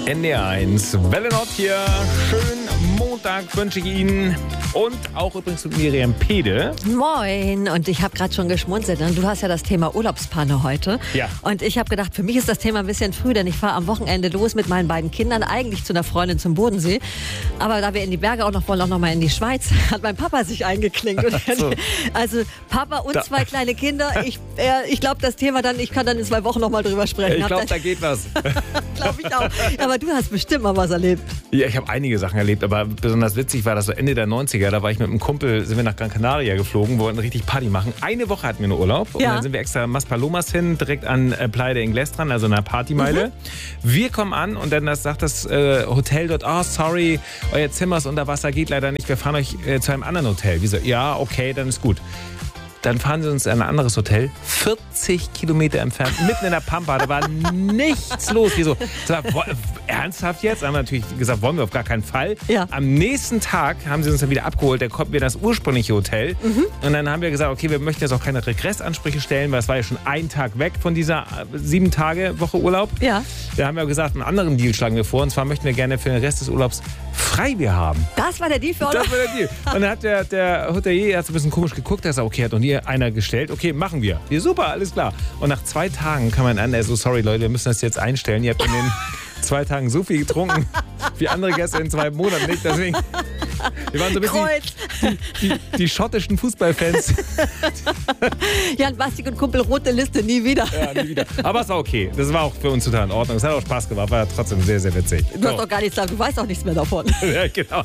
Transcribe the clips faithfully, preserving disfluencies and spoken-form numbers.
N D R eins. Welle Nord hier. Schönen Montag wünsche ich Ihnen. Und auch übrigens mit Miriam Pede. Moin. Und ich habe gerade schon geschmunzelt. Und du hast ja das Thema Urlaubspanne heute. Ja. Und ich habe gedacht, für mich ist das Thema ein bisschen früh, denn ich fahre am Wochenende los mit meinen beiden Kindern, eigentlich zu einer Freundin zum Bodensee. Aber da wir in die Berge auch noch wollen, auch noch mal in die Schweiz, hat mein Papa sich eingeklinkt. Und So. Also Papa und Da. zwei kleine Kinder. Ich, äh, ich glaube, das Thema dann, ich kann dann in zwei Wochen noch mal drüber sprechen. Ich glaube, da geht was. Glaube ich auch. Aber du hast bestimmt mal was erlebt. Ja, ich habe einige Sachen erlebt, aber besonders witzig war das so Ende der neunziger. Da war ich mit einem Kumpel, sind wir nach Gran Canaria geflogen, wollten richtig Party machen. Eine Woche hatten wir nur Urlaub und Ja. dann sind wir extra Maspalomas hin, direkt an äh, Playa de Ingles dran, also einer Partymeile. Mhm. Wir kommen an und dann das, sagt das äh, Hotel dort, oh sorry, euer Zimmer ist unter Wasser, geht leider nicht, wir fahren euch äh, zu einem anderen Hotel. Wir so, ja, okay, dann ist gut. Dann fahren sie uns in ein anderes Hotel, vierzig Kilometer entfernt, mitten in der Pampa. Da war nichts los. Wir so, so wo, ernsthaft jetzt? Haben wir natürlich gesagt, wollen wir auf gar keinen Fall. Ja. Am nächsten Tag haben sie uns dann wieder abgeholt. Da konnten wir das ursprüngliche Hotel. Mhm. Und dann haben wir gesagt, okay, wir möchten jetzt auch keine Regressansprüche stellen, weil es war ja schon ein Tag weg von dieser sieben Tage Woche Urlaub. Ja. Da haben wir gesagt, einen anderen Deal schlagen wir vor. Und zwar möchten wir gerne für den Rest des Urlaubs Freibier haben. Das war der Deal für Urlaub? Das war der Deal. Und dann hat der, der Hotelier hat so ein bisschen komisch geguckt. Er hat gesagt, okay, hat noch nie einer gestellt. Okay, machen wir. Ja, super, alles klar. Und nach zwei Tagen kam man an, er so, sorry Leute, wir müssen das jetzt einstellen. Ihr habt in den zwei Tagen so viel getrunken wie andere Gäste in zwei Monaten nicht. Deswegen, wir waren so ein bisschen die, die, die schottischen Fußballfans. Jan Bastik und Kumpel, rote Liste, nie wieder. Ja, nie wieder. Aber es war okay. Das war auch für uns total in Ordnung. Es hat auch Spaß gemacht, war trotzdem sehr, sehr witzig. Du hast doch gar nichts, du weißt auch nichts mehr davon. Ja, genau.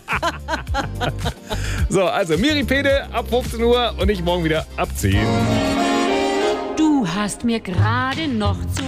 So, also Miri Pede ab fünfzehn Uhr und ich morgen wieder ab zehn. Du hast mir gerade noch zu